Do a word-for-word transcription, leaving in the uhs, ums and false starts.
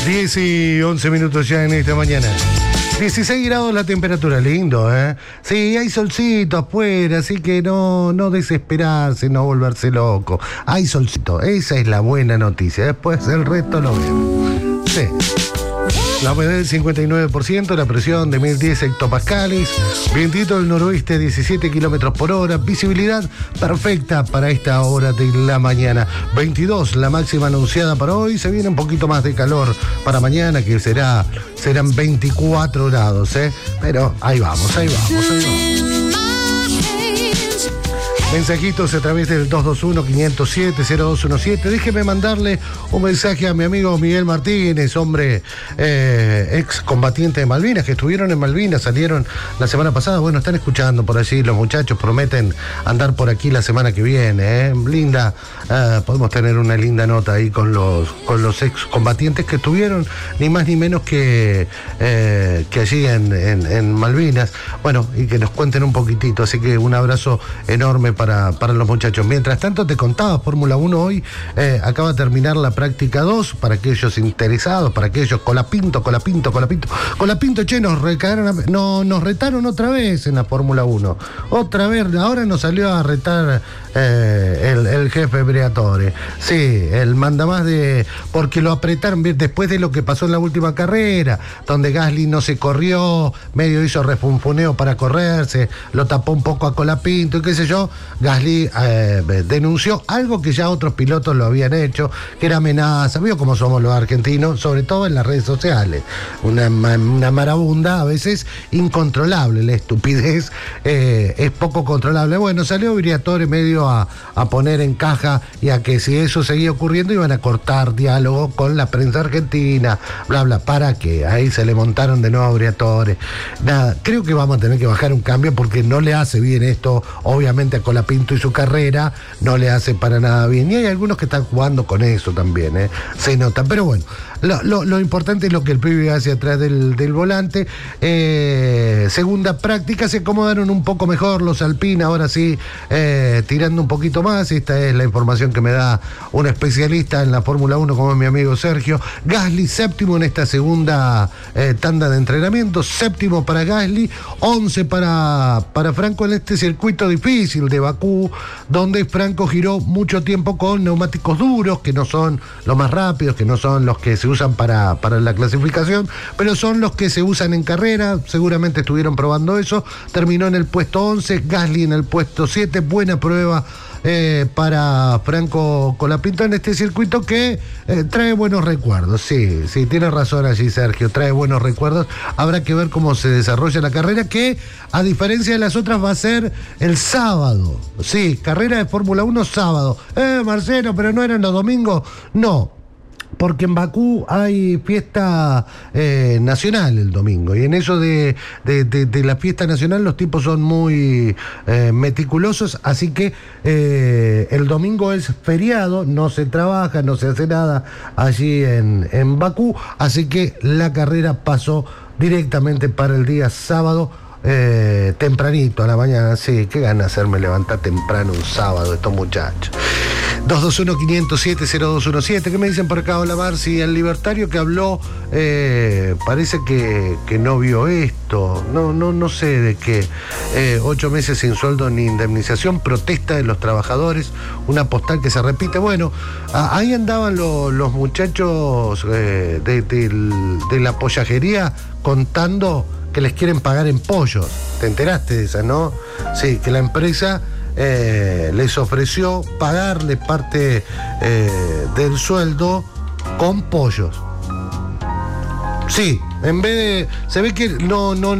diez y once minutos ya en esta mañana. dieciséis grados la temperatura, lindo, ¿eh? Sí, hay solcito afuera, así que no, no desesperarse, no volverse loco. Hay solcito, esa es la buena noticia. Después el resto lo vemos. Sí. La humedad del cincuenta y nueve por ciento, la presión de mil diez hectopascales, vientito del noroeste diecisiete kilómetros por hora, visibilidad perfecta para esta hora de la mañana. veintidós la máxima anunciada para hoy, se viene un poquito más de calor para mañana, que será, serán veinticuatro grados, ¿eh? Pero ahí vamos, ahí vamos, ahí vamos. Mensajitos a través del dos dos uno, cinco cero siete, cero dos uno siete. Déjeme mandarle un mensaje a mi amigo Miguel Martínez, hombre eh, ex combatiente de Malvinas, que estuvieron en Malvinas, salieron la semana pasada. Bueno, están escuchando por allí, los muchachos prometen andar por aquí la semana que viene. ¿eh? Linda, eh, podemos tener una linda nota ahí con los, con los ex combatientes que estuvieron, ni más ni menos que, eh, que allí en, en, en Malvinas. Bueno, y que nos cuenten un poquitito. Así que un abrazo enorme Para, para los muchachos. Mientras tanto, te contaba, Fórmula uno hoy eh, acaba de terminar la práctica dos, para aquellos interesados, para aquellos Colapinto, Colapinto, Colapinto, Colapinto, che, nos, recaron a, no, nos retaron otra vez en la Fórmula uno. Otra vez, ahora nos salió a retar eh, el, el jefe Briatore. Sí, el mandamás de... porque lo apretaron después de lo que pasó en la última carrera, donde Gasly no se corrió, medio hizo refunfuneo para correrse, lo tapó un poco a Colapinto y qué sé yo. Gasly eh, denunció algo que ya otros pilotos lo habían hecho, que era amenaza. Vio cómo somos los argentinos, sobre todo en las redes sociales. Una, una marabunda, a veces incontrolable. La estupidez eh, es poco controlable. Bueno, salió Briatore medio a, a poner en caja y a que si eso seguía ocurriendo iban a cortar diálogo con la prensa argentina, bla, bla. ¿Para qué? Ahí se le montaron de nuevo a Briatore. Nada, creo que vamos a tener que bajar un cambio porque no le hace bien esto, obviamente, a Colapinto y su carrera, no le hace para nada bien. Y hay algunos que están jugando con eso también, ¿eh? Se nota. Pero bueno, lo, lo, lo importante es lo que el pibe hace atrás del, del volante. Eh, segunda práctica, se acomodaron un poco mejor los Alpine, ahora sí, eh, tirando un poquito más. Esta es la información que me da un especialista en la Fórmula uno, como es mi amigo Sergio. Gasly séptimo en esta segunda eh, tanda de entrenamiento, séptimo para Gasly, once para, para Franco en este circuito difícil de Bakú, donde Franco giró mucho tiempo con neumáticos duros, que no son los más rápidos, que no son los que se usan para, para la clasificación, pero son los que se usan en carrera. Seguramente estuvieron probando eso. Terminó en el puesto once, Gasly en el puesto siete. Buena prueba Eh, para Franco Colapinto en este circuito que eh, trae buenos recuerdos. Sí, sí, tiene razón allí Sergio, trae buenos recuerdos. Habrá que ver cómo se desarrolla la carrera, que a diferencia de las otras va a ser el sábado. Sí, carrera de Fórmula uno sábado. Eh, Marcelo, pero no eran los domingos. No, porque en Bakú hay fiesta eh, nacional el domingo, y en eso de, de, de, de la fiesta nacional los tipos son muy eh, meticulosos, así que eh, el domingo es feriado, no se trabaja, no se hace nada allí en, en Bakú, así que la carrera pasó directamente para el día sábado. Eh, tempranito a la mañana. Sí, qué gana hacerme levantar temprano un sábado estos muchachos. dos dos uno, cinco cero siete, cero dos uno siete. ¿Qué me dicen por acá? Hola Marci, el libertario que habló eh, parece que, que no vio esto. No, no, no sé de qué. Eh, ocho meses sin sueldo ni indemnización, protesta de los trabajadores, una postal que se repite. Bueno, a, ahí andaban lo, los muchachos eh, de, de, de la pollajería contando que les quieren pagar en pollos. ¿Te enteraste de esa, no? Sí, que la empresa eh, les ofreció pagarle parte eh, del sueldo con pollos. Sí, en vez de... Se ve que no... no